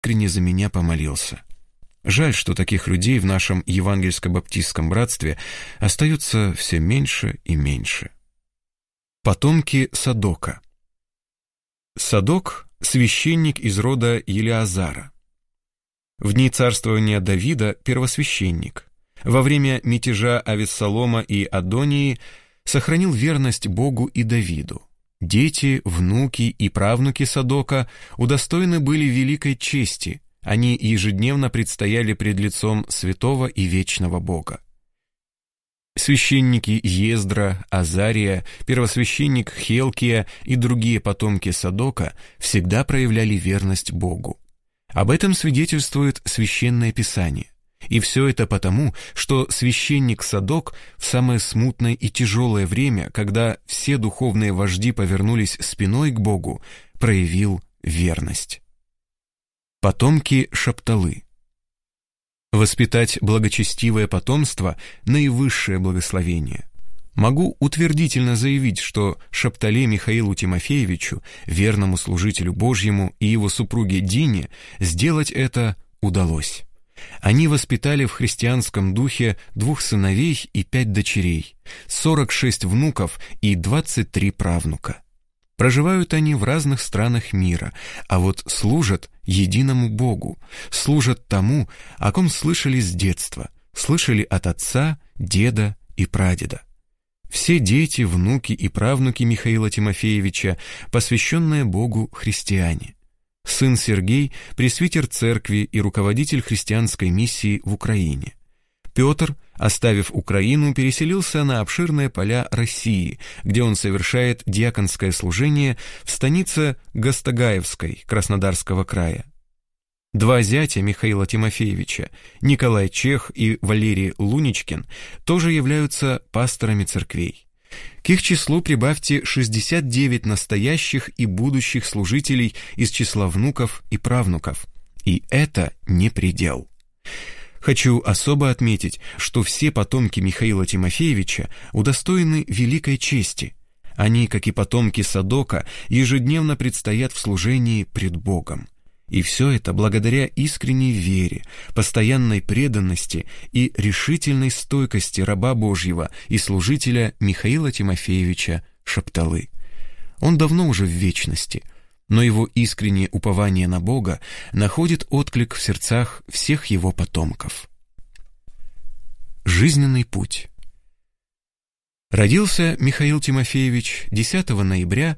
искренне за меня помолился. Жаль, что таких людей в нашем евангельско-баптистском братстве остается все меньше и меньше. Потомки Садока. Садок – священник из рода Елиазара. В дни царствования Давида – первосвященник. Во время мятежа Авессалома и Адонии сохранил верность Богу и Давиду. Дети, внуки и правнуки Садока удостоены были великой чести. Они ежедневно предстояли пред лицом святого и вечного Бога. Священники Ездра, Азария, первосвященник Хелкия и другие потомки Садока всегда проявляли верность Богу. Об этом свидетельствует Священное Писание. И все это потому, что священник Садок в самое смутное и тяжелое время, когда все духовные вожди повернулись спиной к Богу, проявил верность. Потомки Шапталы. Воспитать благочестивое потомство – наивысшее благословение. Могу утвердительно заявить, что Шаптале Михаилу Тимофеевичу, верному служителю Божьему, и его супруге Дине сделать это удалось. Они воспитали в христианском духе 2 сыновей и 5 дочерей, 46 внуков и 23 правнука. Проживают они в разных странах мира, а вот служат единому Богу, служат тому, о ком слышали с детства, слышали от отца, деда и прадеда. Все дети, внуки и правнуки Михаила Тимофеевича, посвященные Богу христиане. Сын Сергей – пресвитер церкви и руководитель христианской миссии в Украине. Петр, оставив Украину, переселился на обширные поля России, где он совершает диаконское служение в станице Гастагаевской Краснодарского края. 2 зятя Михаила Тимофеевича, Николай Чех и Валерий Луничкин, тоже являются пасторами церквей. К их числу прибавьте 69 настоящих и будущих служителей из числа внуков и правнуков. И это не предел. Хочу особо отметить, что все потомки Михаила Тимофеевича удостоены великой чести. Они, как и потомки Садока, ежедневно предстоят в служении пред Богом. И все это благодаря искренней вере, постоянной преданности и решительной стойкости раба Божьего и служителя Михаила Тимофеевича Шапталы. Он давно уже в вечности, но его искреннее упование на Бога находит отклик в сердцах всех его потомков. Жизненный путь. Родился Михаил Тимофеевич 10 ноября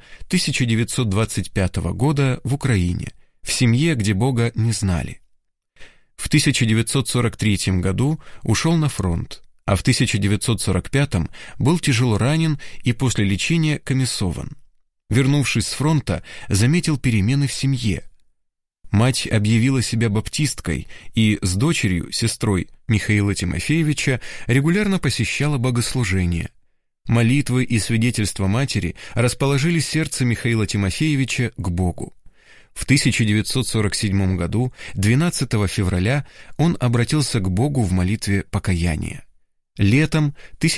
1925 года в Украине, в семье, где Бога не знали. В 1943 году ушел на фронт, а в 1945 был тяжело ранен и после лечения комиссован. Вернувшись с фронта, заметил перемены в семье. Мать объявила себя баптисткой и с дочерью, сестрой Михаила Тимофеевича, регулярно посещала богослужения. Молитвы и свидетельства матери расположили сердце Михаила Тимофеевича к Богу. В 1947 году, 12 февраля, он обратился к Богу в молитве покаяния. Летом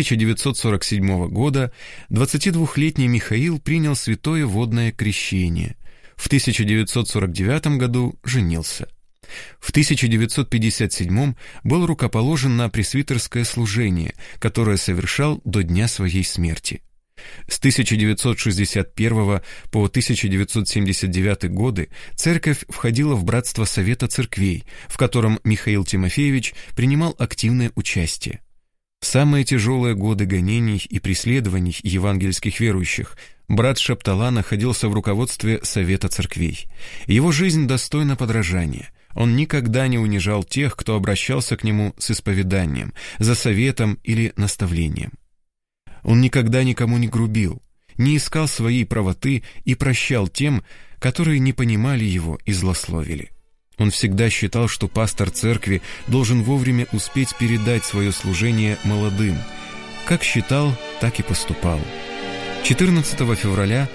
1947 года 22-летний Михаил принял святое водное крещение. В 1949 году женился. В 1957 был рукоположен на пресвитерское служение, которое совершал до дня своей смерти. С 1961 по 1979 годы церковь входила в братство Совета церквей, в котором Михаил Тимофеевич принимал активное участие. В самые тяжелые годы гонений и преследований евангельских верующих брат Шаптала находился в руководстве Совета церквей. Его жизнь достойна подражания. Он никогда не унижал тех, кто обращался к нему с исповеданием, за советом или наставлением. Он никогда никому не грубил, не искал своей правоты и прощал тем, которые не понимали его и злословили. Он всегда считал, что пастор церкви должен вовремя успеть передать свое служение молодым. Как считал, так и поступал. 14 февраля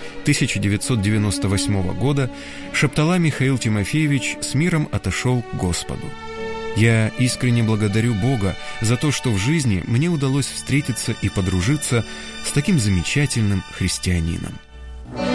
1998 года Шаптала Михаил Тимофеевич с миром отошел к Господу. Я искренне благодарю Бога за то, что в жизни мне удалось встретиться и подружиться с таким замечательным христианином.